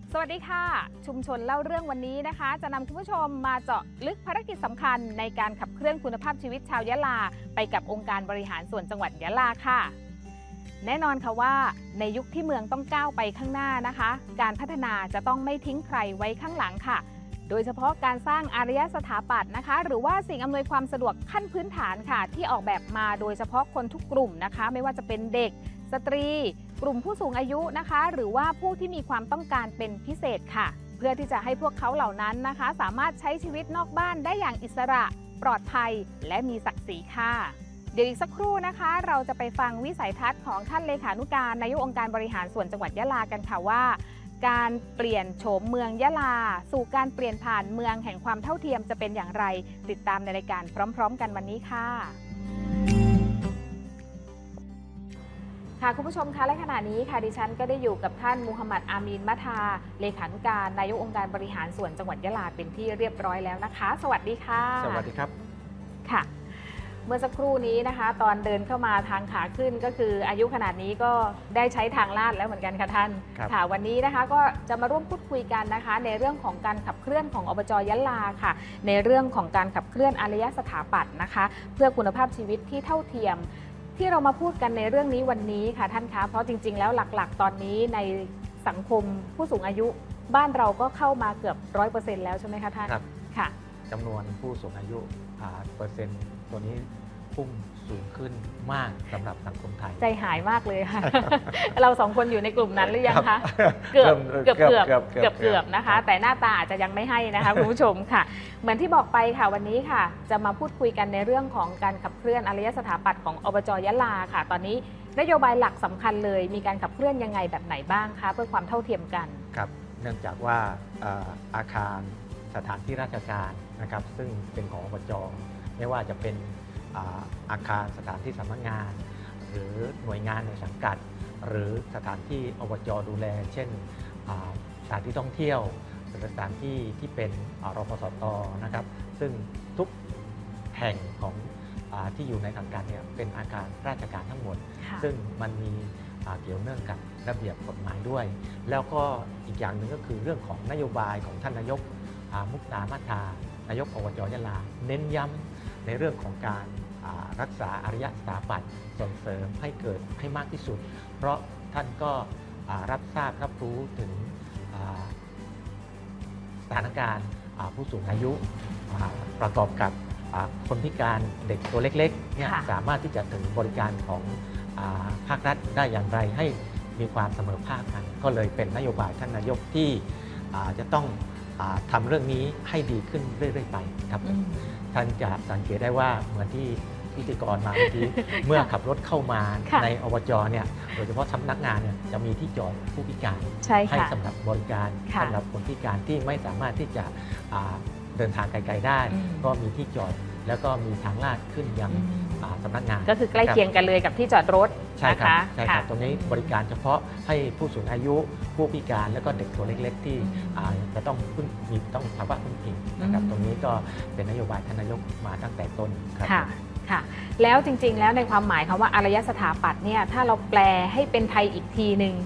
สวัสดีค่ะชุมชนเล่าเรื่องวันนี้นะคะจะนำคุณผู้ชมมาเจาะลึกภารกิจสำคัญในการขับเคลื่อนคุณภาพชีวิตชาวยะลาไปกับองค์การบริหารส่วนจังหวัดยะลาค่ะแน่นอนค่ะว่าในยุคที่เมืองต้องก้าวไปข้างหน้านะคะการพัฒนาจะต้องไม่ทิ้งใครไว้ข้างหลังค่ะโดยเฉพาะการสร้างอารยสถาปัตย์นะคะหรือว่าสิ่งอำนวยความสะดวกขั้นพื้นฐานค่ะที่ออกแบบมาโดยเฉพาะคนทุกกลุ่มนะคะไม่ว่าจะเป็นเด็กสตรีกลุ่มผู้สูงอายุนะคะหรือว่าผู้ที่มีความต้องการเป็นพิเศษค่ะเพื่อที่จะให้พวกเขาเหล่านั้นนะคะสามารถใช้ชีวิตนอกบ้านได้อย่างอิสระปลอดภัยและมีศักดิ์ศรีค่ะเดี๋ยวอีกสักครู่นะคะเราจะไปฟังวิสัยทัศน์ของท่านเลขานุการนายกองค์การบริหารส่วนจังหวัดยะลากันค่ะว่าการเปลี่ยนโฉมเมืองยะลาสู่การเปลี่ยนผ่านเมืองแห่งความเท่าเทียมจะเป็นอย่างไรติดตามในรายการพร้อมๆกันวันนี้ค่ะค่ะคุณผู้ชมคะและขณะนี้ค่ะดิฉันก็ได้อยู่กับท่านมูฮัมหมัดอามีนมะทาเลขานุการนายกองค์การบริหารส่วนจังหวัดยะลาเป็นที่เรียบร้อยแล้วนะคะสวัสดีค่ะสวัสดีครับค่ะเมื่อสักครู่นี้นะคะตอนเดินเข้ามาทางขาขึ้นก็คืออายุขนาดนี้ก็ได้ใช้ทางลาดแล้วเหมือนกันค่ะท่านค่ะวันนี้นะคะก็จะมาร่วมพูดคุยกันนะคะในเรื่องของการขับเคลื่อนของอบจ.ยะลาค่ะในเรื่องของการขับเคลื่อนอารยสถาปัตย์นะคะเพื่อคุณภาพชีวิตที่เท่าเทียมที่เรามาพูดกันในเรื่องนี้วันนี้ค่ะท่านคะเพราะจริงๆแล้วหลักๆตอนนี้ในสังคมผู้สูงอายุบ้านเราก็เข้ามาเกือบ 100% แล้วใช่ไหมคะท่านครับค่ะจำนวนผู้สูงอายุเปอร์เซ็นต์ตัวนี้พุ่งสูงขึ้นมากสำหรับสังคมไทยใจหายมากเลยค่ะ เราสองคนอยู่ในกลุ่มนั้นหรือยังคะเกือบนะคะแต่หน้าตาอาจจะยังไม่ให้นะคะคุณผู้ชมค่ะเหมือนที่บอกไปค่ะวันนี้ค่ะจะมาพูดคุยกันในเรื่องของการขับเคลื่อนอารยสถาปัตย์ของอบจ.ยะลาค่ะตอนนี้นโยบายหลักสำคัญเลยมีการขับเคลื่อนยังไงแบบไหนบ้างคะเพื่อความเท่าเทียมกันครับเนื่องจากว่าอาคารสถานที่ราชการนะครับซึ่งเป็นของอบจ.ไม่ว่าจะเป็นอาคารสถานที่สำนักงานหรือหน่วยงานในสังกัดหรือสถานที่อบจ.ดูแลเช่นสถานที่ท่องเที่ยวหรือสถานที่ที่เป็นรพสต.นะครับซึ่งทุกแห่งของที่อยู่ในสังกัดเนี่ยเป็นอาคารราชการทั้งหมดซึ่งมันมีเกี่ยวเนื่องกับระเบียบกฎหมายด้วยแล้วก็อีกอย่างหนึ่งก็คือเรื่องของนโยบายของท่านนายกมุกดา มาทานายกอบจ.ยะลาเน้นย้ำในเรื่องของการรักษาอารยสถาปัตย์ส่งเสริมให้เกิดให้มากที่สุดเพราะท่านก็รับทราบรับรู้ถึงสถานการณ์ผู้สูงอายุประกอบกับคนพิการเด็กตัวเล็กๆเนี่ยสามารถที่จะถึงบริการของภาครัฐได้อย่างไรให้มีความเสมอภาคกันก็เลยเป็นนโยบายท่านนายกที่จะต้องทำเรื่องนี้ให้ดีขึ้นเรื่อยๆไปครับท่านจะสังเกตได้ว่าเหมือนที่พิธีกรมาเมื่อกี้เมื่อขับรถเข้ามาในอบจ.เนี่ยโดยเฉพาะสำนักงานเนี่ยจะมีที่จอดผู้พิการให้สำหรับบริการสำหรับคนพิการที่ไม่สามารถที่จะเดินทางไกลๆได้ก็มีที่จอดแล้วก็มีทางลาดขึ้นยังสำนักงานก็คือใกล้เคียงกันเลยกับที่จอดรถใช่ครับใช่ครับตรงนี้บริการเฉพาะให้ผู้สูงอายุผู้พิการแล้วก็เด็กตัวเล็กๆที่จะต้องต้องภาวะพึ่งพิงนะครับตรงนี้ก็เป็นนโยบายท่านนายกมาตั้งแต่ต้นครับค่ะแล้วจริงๆแล้วในความหมายคำว่าอารยสถาปัตย์เนี่ยถ้าเราแปลให้เป็นไทยอีกทีหนึ่ง